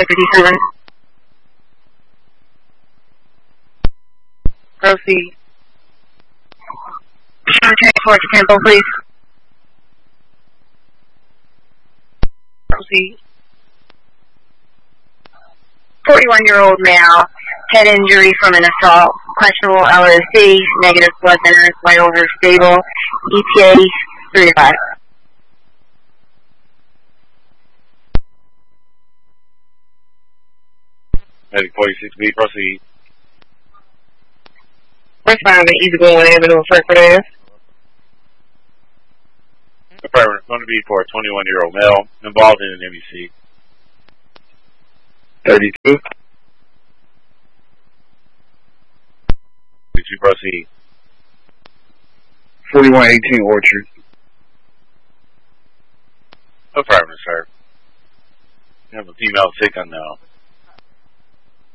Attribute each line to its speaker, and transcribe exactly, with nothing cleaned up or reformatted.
Speaker 1: fifty-seven. Proceed. Transport to Temple, please. Proceed. forty-one-year-old male, head injury from an assault, questionable L O C, negative blood thinners, vital are stable, E T A three to five.
Speaker 2: Medic forty-six B, proceed.
Speaker 1: Responding, easy going ambulance for today.
Speaker 2: Affirmative, it's going to be for a twenty-one-year-old male involved in an M E C.
Speaker 3: thirty-two.
Speaker 2: Did you proceed?
Speaker 3: forty-one eighteen Orchard.
Speaker 2: Affirmative, sir. You have a female sick unknown.